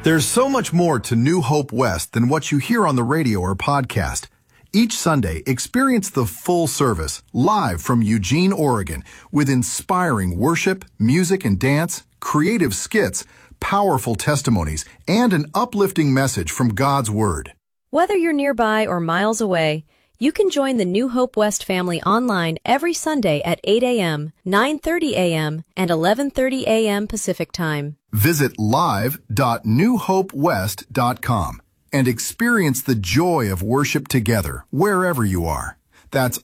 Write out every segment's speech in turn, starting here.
There's so much more to New Hope West than what you hear on the radio or podcast. Each Sunday, experience the full service live from Eugene, Oregon, with inspiring worship, music and dance, creative skits, powerful testimonies, and an uplifting message from God's Word. Whether you're nearby or miles away, you can join the New Hope West family online every Sunday at 8 a.m., 9:30 a.m., and 11:30 a.m. Pacific Time. Visit live.newhopewest.com and experience the joy of worship together wherever you are. That's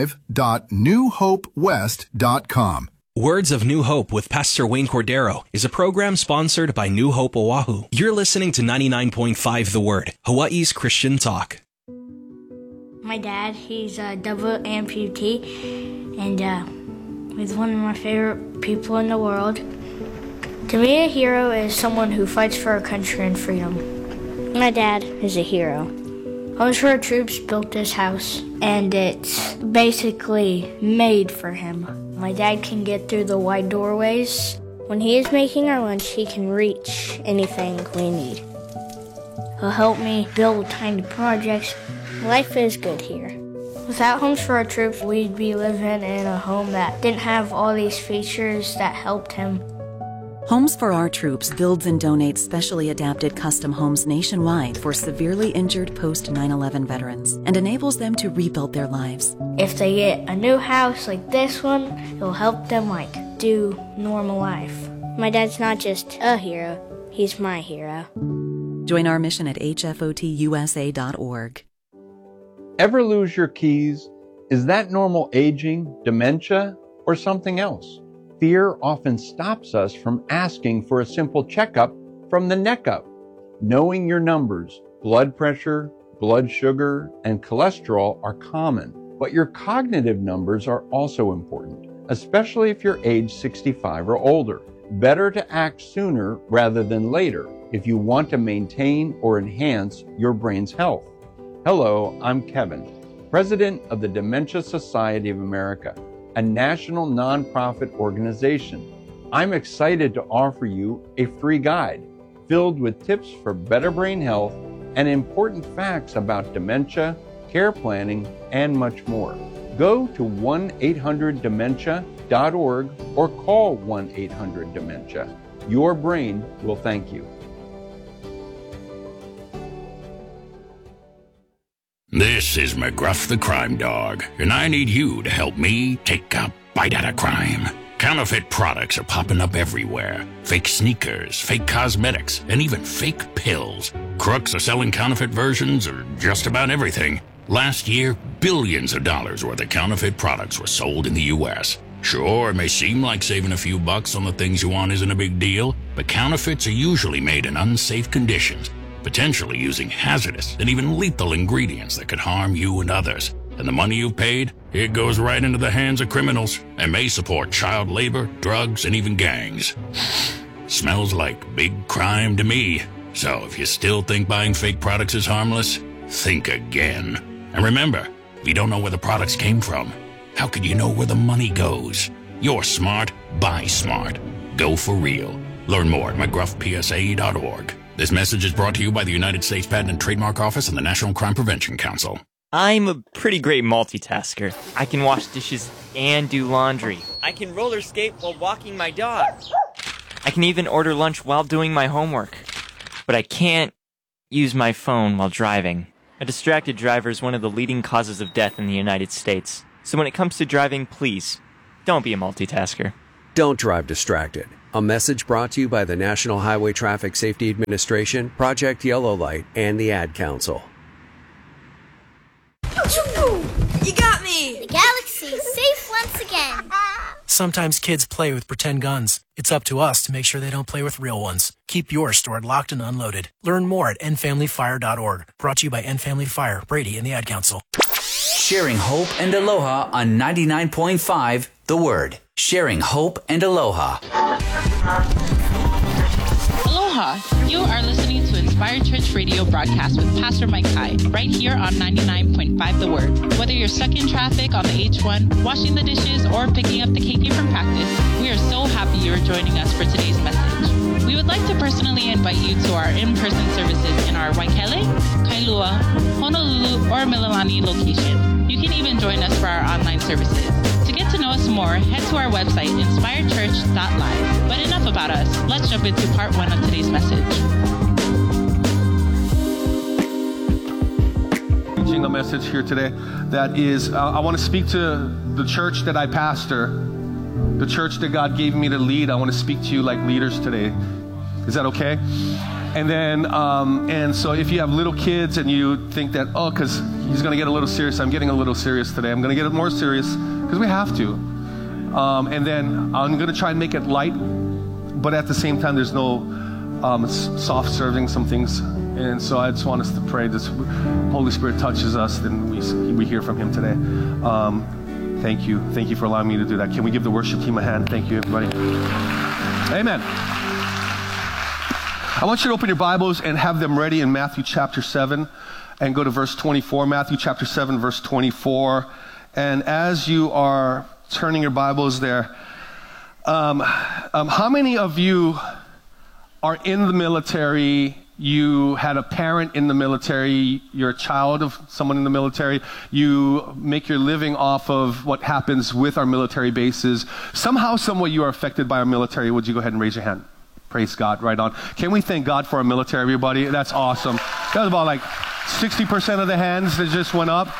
live.newhopewest.com. Words of New Hope with Pastor Wayne Cordero is a program sponsored by New Hope Oahu. You're listening to 99.5 The Word, Hawaii's Christian talk. My dad, he's a double amputee, and he's one of my favorite people in the world. To me, a hero is someone who fights for our country and freedom. My dad is a hero. Homes for Our Troops built this house, and it's basically made for him. My dad can get through the wide doorways. When he is making our lunch, he can reach anything we need. He'll help me build tiny projects. Life is good here. Without Homes for Our Troops, we'd be living in a home that didn't have all these features that helped him. Homes for Our Troops builds and donates specially adapted custom homes nationwide for severely injured post-9/11 veterans and enables them to rebuild their lives. If they get a new house like this one, it'll help them do normal life. My dad's not just a hero, he's my hero. Join our mission at hfotusa.org. Ever lose your keys? Is that normal aging, dementia, or something else? Fear often stops us from asking for a simple checkup from the neck up. Knowing your numbers, blood pressure, blood sugar, and cholesterol are common, but your cognitive numbers are also important, especially if you're age 65 or older. Better to act sooner rather than later if you want to maintain or enhance your brain's health. Hello, I'm Kevin, President of the Dementia Society of America, a national nonprofit organization. I'm excited to offer you a free guide filled with tips for better brain health and important facts about dementia, care planning, and much more. Go to 1-800-DEMENTIA.org or call 1-800-DEMENTIA. Your brain will thank you. This is McGruff the Crime Dog, and I need you to help me take a bite out of crime. Counterfeit products are popping up everywhere. Fake sneakers, fake cosmetics, and even fake pills. Crooks are selling counterfeit versions of just about everything. Last year, billions of dollars worth of counterfeit products were sold in the U.S. Sure, it may seem like saving a few bucks on the things you want isn't a big deal, but counterfeits are usually made in unsafe conditions, potentially using hazardous and even lethal ingredients that could harm you and others. And the money you've paid, it goes right into the hands of criminals and may support child labor, drugs, and even gangs. Smells like big crime to me. So if you still think buying fake products is harmless, think again. And remember, if you don't know where the products came from, how could you know where the money goes? You're smart, buy smart. Go for real. Learn more at mcgruffpsa.org. This message is brought to you by the United States Patent and Trademark Office and the National Crime Prevention Council. I'm a pretty great multitasker. I can wash dishes and do laundry. I can roller skate while walking my dog. I can even order lunch while doing my homework. But I can't use my phone while driving. A distracted driver is one of the leading causes of death in the United States. So when it comes to driving, please, don't be a multitasker. Don't drive distracted. A message brought to you by the National Highway Traffic Safety Administration, Project Yellow Light, and the Ad Council. You got me! The galaxy is safe once again. Sometimes kids play with pretend guns. It's up to us to make sure they don't play with real ones. Keep yours stored locked and unloaded. Learn more at endfamilyfire.org. Brought to you by End Family Fire, Brady, and the Ad Council. Sharing hope and aloha on 99.5 The Word. Sharing hope and aloha. Aloha. You are listening to Inspired Church Radio broadcast with Pastor Mike Kai, right here on 99.5 The Word. Whether you're stuck in traffic on the H1, washing the dishes, or picking up the KK from practice, we are so happy you are joining us for today's message. We would like to personally invite you to our in-person services in our Waikele, Kailua, Honolulu, or Mililani location. You can even join us for our online services. To get to know us more, head to our website, inspiredchurch.live. But enough about us. Let's jump into part 1 of today's message. Teaching a message here today that is, I want to speak to the church that I pastor, the church that God gave me to lead. I want to speak to you like leaders today. Is that okay? And then, and so if you have little kids and you think that, oh, because he's going to get a little serious, I'm getting a little serious today. I'm going to get more serious because we have to. And then I'm going to try and make it light, but at the same time, there's no soft serving some things. And so I just want us to pray this Holy Spirit touches us, then we hear from him today. Thank you. Thank you for allowing me to do that. Can we give the worship team a hand? Thank you, everybody. Amen. I want you to open your Bibles and have them ready in Matthew chapter 7 and go to verse 24. Matthew chapter 7, verse 24. And as you are turning your Bibles there, how many of you are in the military? You had a parent in the military, you're a child of someone in the military, you make your living off of what happens with our military bases. Somehow, someway you are affected by our military. Would you go ahead and raise your hand? Praise God, right on. Can we thank God for our military, everybody? That's awesome. That was about like 60% of the hands that just went up.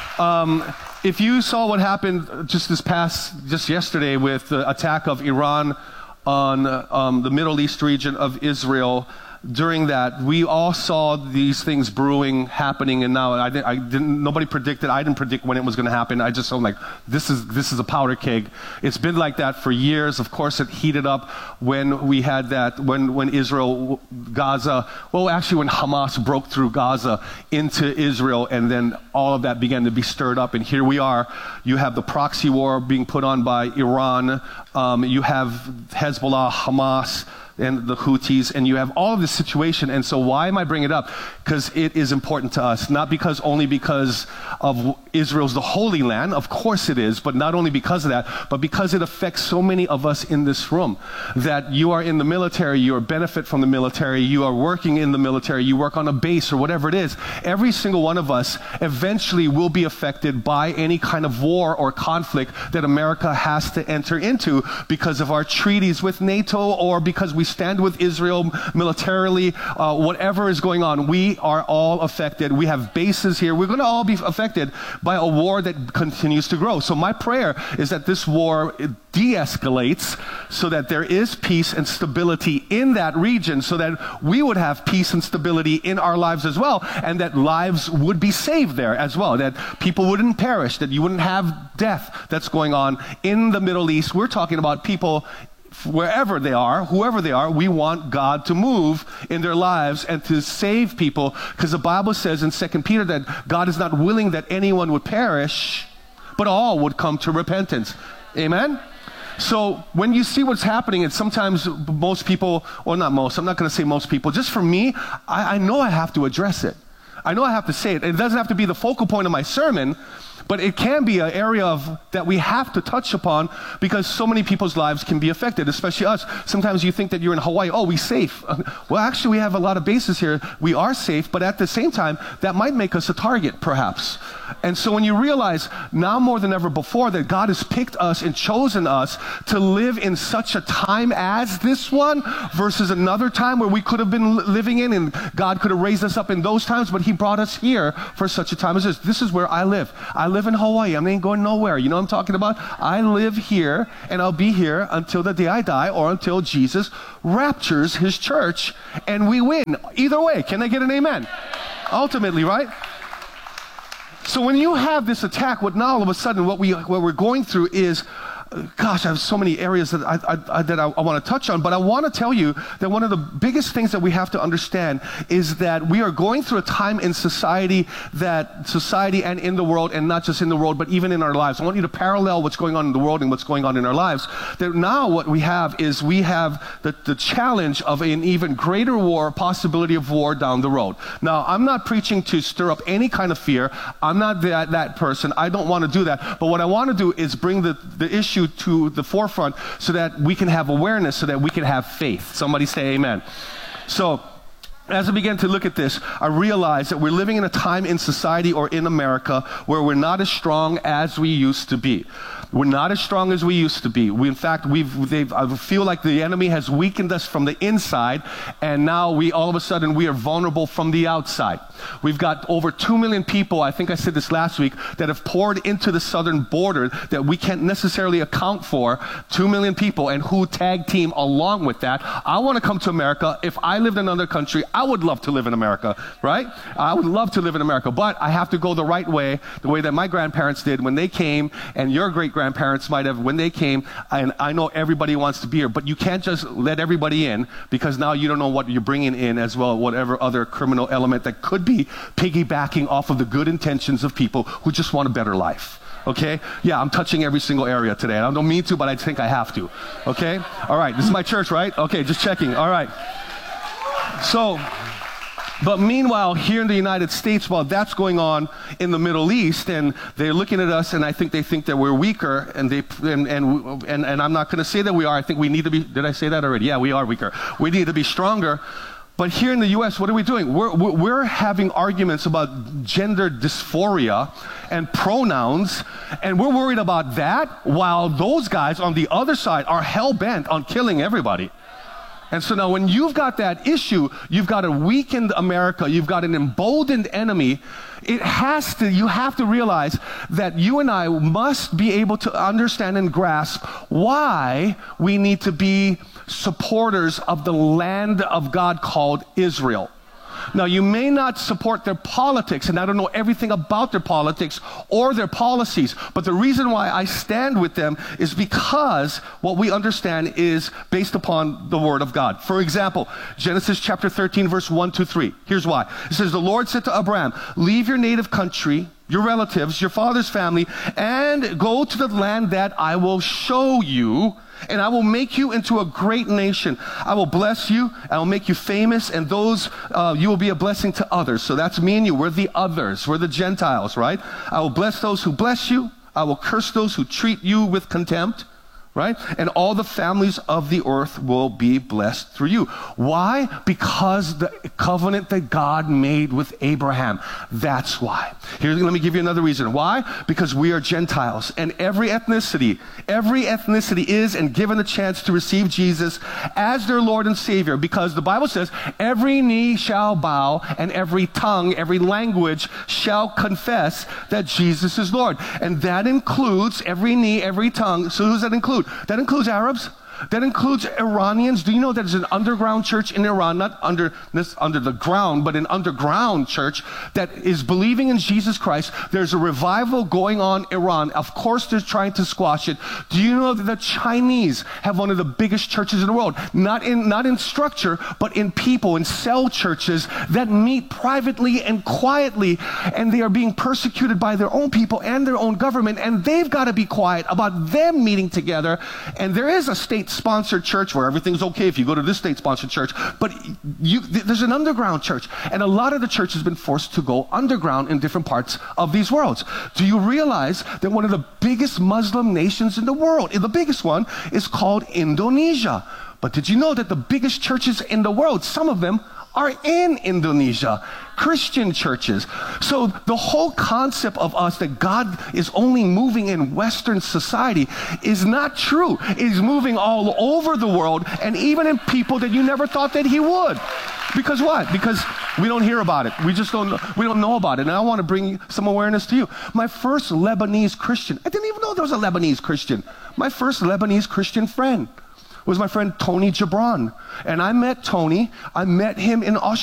If you saw what happened just yesterday with the attack of Iran on the Middle East region of Israel, during that, we all saw these things brewing, happening, and now nobody predicted. I didn't predict when it was going to happen. I just felt like this is a powder keg. It's been like that for years. Of course, it heated up when we had that, when Israel, Gaza, well, actually when Hamas broke through Gaza into Israel, and then all of that began to be stirred up. And here we are. You have the proxy war being put on by Iran. You have Hezbollah, Hamas, and the Houthis, and you have all of this situation. And so why am I bringing it up? Because it is important to us, not only because of Israel's the Holy Land, of course it is, but not only because of that, but because it affects so many of us in this room. That you are in the military, you benefit from the military, you are working in the military, you work on a base or whatever it is. Every single one of us eventually will be affected by any kind of war or conflict that America has to enter into because of our treaties with NATO, or because we stand with Israel militarily, whatever is going on. We are all affected. We have bases here. We're going to all be affected by a war that continues to grow. So my prayer is that this war de-escalates so that there is peace and stability in that region, so that we would have peace and stability in our lives as well, and that lives would be saved there as well, that people wouldn't perish, that you wouldn't have death that's going on in the Middle East. We're talking about people wherever they are, whoever they are. We want God to move in their lives and to save people, because the Bible says in 2 Peter that God is not willing that anyone would perish, but all would come to repentance. Amen? So when you see what's happening, and sometimes most people, or not most, I'm not going to say most people, just for me, I know I have to address it. I know I have to say it. It doesn't have to be the focal point of my sermon, but it can be an area that we have to touch upon, because so many people's lives can be affected, especially us. Sometimes you think that you're in Hawaii, oh, we're safe. Well, actually, we have a lot of bases here. We are safe, but at the same time, that might make us a target, perhaps. And so when you realize now more than ever before that God has picked us and chosen us to live in such a time as this one versus another time where we could have been living in, and God could have raised us up in those times, but he brought us here for such a time as this. This is where I live. I live in Hawaii. I ain't going nowhere. You know what I'm talking about? I live here, and I'll be here until the day I die, or until Jesus raptures his church and we win. Either way, can I get an amen? Ultimately, right? So when you have this attack, what now all of a sudden what we're going through is, gosh, I have so many areas that I want to touch on, but I want to tell you that one of the biggest things that we have to understand is that we are going through a time in society and in the world, and not just in the world, but even in our lives. I want you to parallel what's going on in the world and what's going on in our lives. That now what we have is the challenge of an even greater war, possibility of war down the road. Now, I'm not preaching to stir up any kind of fear. I'm not that person. I don't want to do that. But what I want to do is bring the issue issue to the forefront so that we can have awareness, so that we can have faith. Somebody say amen. So, as I began to look at this, I realized that we're living in a time in society or in America where we're not as strong as we used to be. We're not as strong as we used to be. In fact, I feel like the enemy has weakened us from the inside, and now all of a sudden, we are vulnerable from the outside. We've got over 2 million people, I think I said this last week, that have poured into the southern border that we can't necessarily account for. 2 million people, and who tag team along with that. I want to come to America. If I lived in another country, I would love to live in America, right? I would love to live in America, but I have to go the right way, the way that my grandparents did when they came, and your great-grandparents might have when they came, and I know everybody wants to be here, but you can't just let everybody in, because now you don't know what you're bringing in as well, whatever other criminal element that could be piggybacking off of the good intentions of people who just want a better life. Okay? Yeah, I'm touching every single area today. I don't mean to, but I think I have to. Okay? All right, this is my church, right? Okay, just checking. All right. So, but meanwhile, here in the United States, while that's going on in the Middle East, and they're looking at us, and I think they think that we're weaker, and I'm not going to say that we are. I think we need to be. Did I say that already? Yeah, we are weaker. We need to be stronger. But here in the U.S., what are we doing? We're having arguments about gender dysphoria and pronouns, and we're worried about that, while those guys on the other side are hell-bent on killing everybody. And so now when you've got that issue, you've got a weakened America, you've got an emboldened enemy, you have to realize that you and I must be able to understand and grasp why we need to be supporters of the land of God called Israel. Now, you may not support their politics, and I don't know everything about their politics or their policies, but the reason why I stand with them is because what we understand is based upon the Word of God. For example, Genesis chapter 13, verse 1-3. Here's why. It says, the Lord said to Abraham, leave your native country, your relatives, your father's family, and go to the land that I will show you, and I will make you into a great nation. I will bless you, I will make you famous, and you will be a blessing to others. So that's me and you. We're the others. We're the Gentiles, right? I will bless those who bless you. I will curse those who treat you with contempt, right? And all the families of the earth will be blessed through you. Why? Because the covenant that God made with Abraham. That's why. Let me give you another reason. Why? Because we are Gentiles, and every ethnicity is and given a chance to receive Jesus as their Lord and Savior, because the Bible says every knee shall bow and every tongue, every language shall confess that Jesus is Lord. And that includes every knee, every tongue. So who does that include? That includes Arabs. That includes Iranians. Do you know that there's an underground church in Iran, not under the ground, but an underground church that is believing in Jesus Christ? There's a revival going on in Iran. Of course, they're trying to squash it. Do you know that the Chinese have one of the biggest churches in the world? Not in structure, but in people, in cell churches that meet privately and quietly, and they are being persecuted by their own people and their own government, and they've got to be quiet about them meeting together. And there is a state-sponsored church where everything's okay if you go to this state-sponsored church, but there's an underground church, and a lot of the church has been forced to go underground in different parts of these worlds. Do you realize that one of the biggest Muslim nations in the world, the biggest one, is called Indonesia? But did you know that the biggest churches in the world, some of them are in Indonesia, Christian churches? So the whole concept of us that God is only moving in Western society is not true. He's moving all over the world, and even in people that you never thought that he would. Because what? Because we don't hear about it. We don't know about it. And I want to bring some awareness to you. My first Lebanese Christian, I didn't even know there was a Lebanese Christian. My first Lebanese Christian friend was my friend Tony Gibran. And I met Tony. I met him in Australia.